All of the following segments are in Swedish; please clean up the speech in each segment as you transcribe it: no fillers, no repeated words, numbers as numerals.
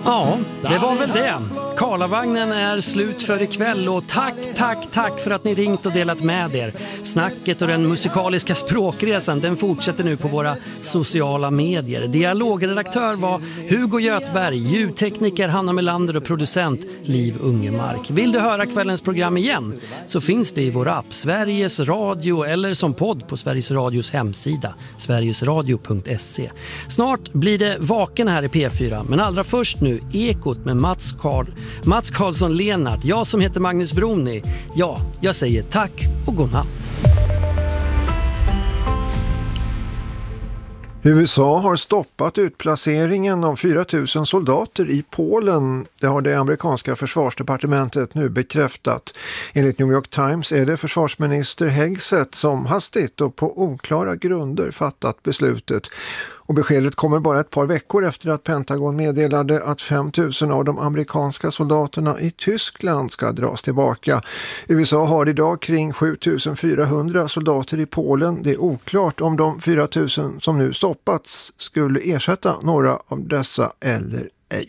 Ja, det var väl det. Karlavagnen är slut för ikväll och tack för att ni ringt och delat med er. Snacket och den musikaliska språkresan, den fortsätter nu på våra sociala medier. Dialogredaktör var Hugo Göthberg, ljudtekniker Hanna Melander och producent Liv Ungemark. Vill du höra kvällens program igen så finns det i vår app Sveriges Radio eller som podd på Sveriges Radios hemsida sverigesradio.se. Snart blir det Vaken här i P4, men allra först nu Ekot med Mats Karlsson Lenart. Jag som heter Magnus Broni. Ja, jag säger tack och godnatt. USA har stoppat utplaceringen av 4 000 soldater i Polen. Det har det amerikanska försvarsdepartementet nu bekräftat. Enligt New York Times är det försvarsminister Hegseth som hastigt och på oklara grunder fattat beslutet. Och beskedet kommer bara ett par veckor efter att Pentagon meddelade att 5 000 av de amerikanska soldaterna i Tyskland ska dras tillbaka. USA har idag kring 7 400 soldater i Polen. Det är oklart om de 4 000 som nu stoppats skulle ersätta några av dessa eller ej.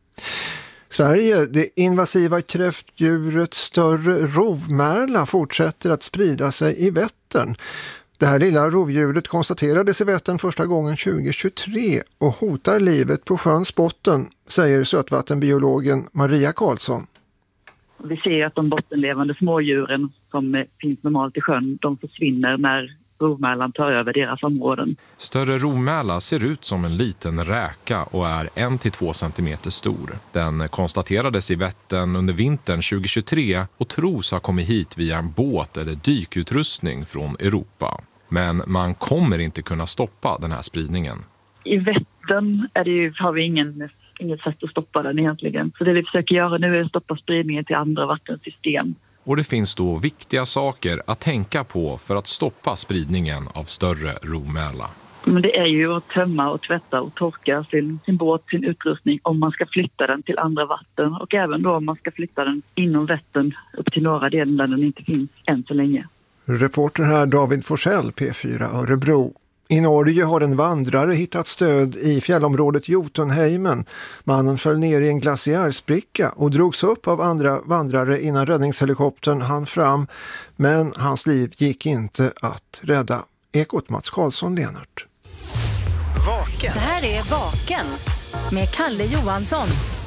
Sverige, det invasiva kräftdjuret större rovmärla fortsätter att sprida sig i Vättern. Det här lilla rovdjuret konstaterades i Vättern första gången 2023 och hotar livet på sjöns botten, säger sötvattenbiologen Maria Karlsson. Vi ser att de bottenlevande smådjuren som finns normalt i sjön, de försvinner när rovmärlan tar över deras områden. Större rovmärla ser ut som en liten räka och är 1-2 centimeter stor. Den konstaterades i Vättern under vintern 2023 och tros ha kommit hit via en båt eller dykutrustning från Europa. Men man kommer inte kunna stoppa den här spridningen. I Vättern har vi inget sätt att stoppa den egentligen. Så det vi försöker göra nu är att stoppa spridningen till andra vattensystem. Och det finns då viktiga saker att tänka på för att stoppa spridningen av större rovmärla. Men det är ju att tömma och tvätta och torka sin båt, sin utrustning om man ska flytta den till andra vatten. Och även då om man ska flytta den inom Vättern upp till norra delen där den inte finns än så länge. Reporter här David Forsell, P4 Örebro. I Norge har en vandrare hittat stöd i fjällområdet Jotunheimen. Mannen föll ner i en glaciärspricka och drogs upp av andra vandrare innan räddningshelikoptern hann fram. Men hans liv gick inte att rädda. Ekot Mats Karlsson Lenart. Vaken. Det här är Vaken med Kalle Johansson.